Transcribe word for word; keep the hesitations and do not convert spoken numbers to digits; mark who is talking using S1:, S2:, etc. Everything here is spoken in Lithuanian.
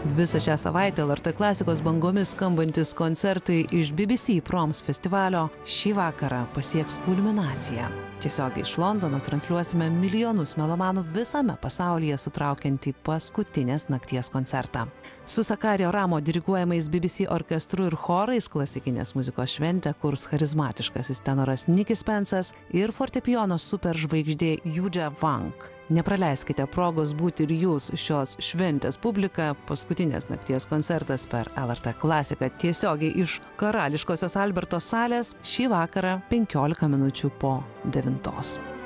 S1: Visą šią savaitę L R T klasikos bangomis skambantis koncertai iš B B C Proms festivalio šį vakarą pasieks kulminaciją. Tiesiogiai iš Londono transliuosime milijonus melomanų visame pasaulyje sutraukiantį paskutinės nakties koncertą. Su Sakario Ramo diriguojamais B B C orkestru ir chorais klasikinės muzikos šventę kurs charizmatiškasis tenoras Nikis Pensas ir fortepijono superžvaigždė Yuja Wang. Nepraleiskite progos būti ir jūs šios šventės publika. Paskutinės nakties koncertas per L R T klasiką tiesiogiai iš Karališkosios Alberto salės šį vakarą penkiolika minučių po devintos.